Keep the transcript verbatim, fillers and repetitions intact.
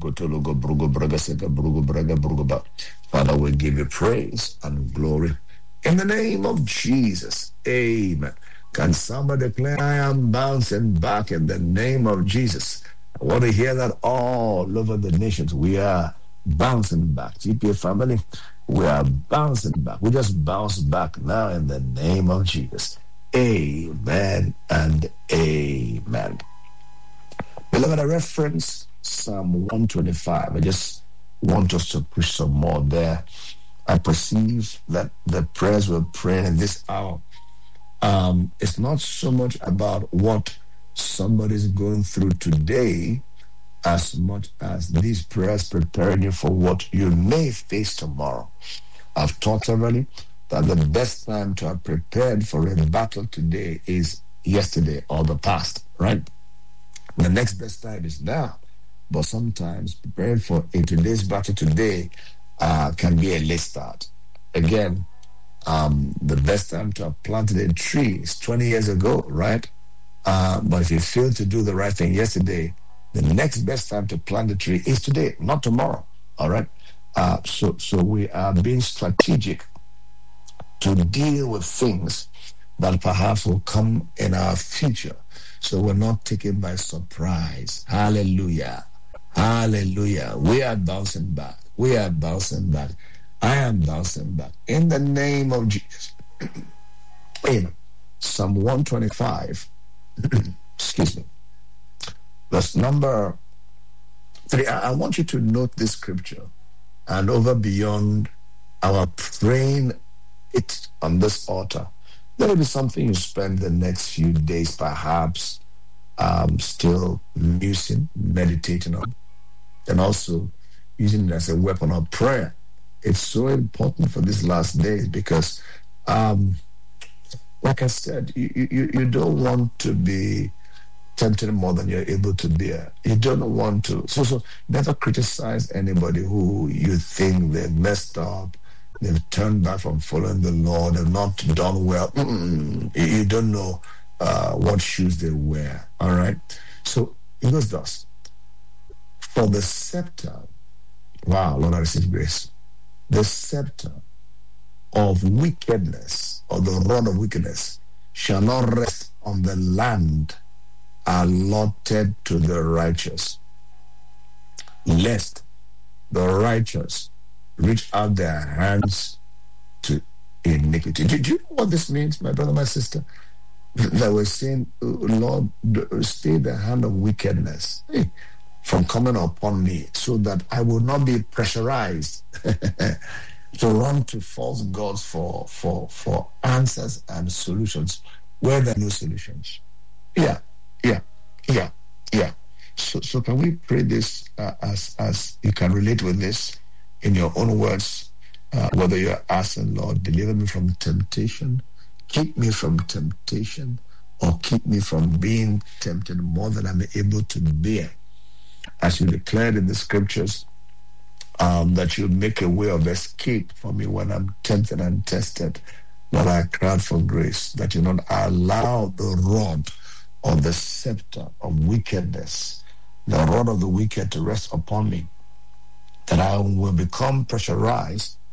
Gotologo Brugo Braga Sega Brugo Braga Brugoba. Father, we give you praise and glory in the name of Jesus. Amen. Can somebody declare, I am bouncing back in the name of Jesus? I want to hear that all over the nations. We are bouncing back. G P A family, we are bouncing back. We just bounce back now in the name of Jesus. Amen and amen. Beloved, I reference Psalm one twenty-five. I just want us to push some more there. I perceive that the prayers we're praying in this hour, um, it's not so much about what somebody's going through today as much as these prayers preparing you for what you may face tomorrow. I've talked already that the best time to have prepared for a battle today is yesterday or the past, right? The next best time is now. But sometimes preparing for a today's battle today uh, can be a late start. Again, um, the best time to have planted a tree is twenty years ago, right? Uh, but if you failed to do the right thing yesterday, the next best time to plant the tree is today, not tomorrow. All right. Uh, so, so we are being strategic to deal with things that perhaps will come in our future. So we're not taken by surprise. Hallelujah. Hallelujah. We are bouncing back. We are bouncing back. I am bouncing back in the name of Jesus. In Psalm one twenty-five, excuse me, verse number three. I, I want you to note this scripture and over beyond our praying it on this altar. There will be something you spend the next few days perhaps um, still musing, meditating on, and also using it as a weapon of prayer. It's so important for these last days because, um, like I said, you, you, you don't want to be tempted more than you're able to bear. You don't want to. So, so never criticize anybody who you think they've messed up, they've turned back from following the Lord, they've not done well. Mm-mm. You don't know uh, what shoes they wear. All right? So it goes thus. For the scepter, wow, Lord, I receive grace. The scepter of wickedness, or the rod of wickedness, shall not rest on the land allotted to the righteous, lest the righteous reach out their hands to iniquity. Do, do you know what this means, my brother, my sister? That we're saying, Lord, stay the hand of wickedness from coming upon me, so that I will not be pressurized to run to false gods for for for answers and solutions where there are no solutions. Yeah, yeah, yeah, yeah. So, so can we pray this uh, as as you can relate with this in your own words? Uh, whether you're asking, Lord, deliver me from temptation, keep me from temptation, or keep me from being tempted more than I'm able to bear. As you declared in the scriptures, um, that you make a way of escape for me when I'm tempted and tested. Lord, I cry for grace that you not allow the rod of the scepter of wickedness, the rod of the wicked to rest upon me, that I will become pressurized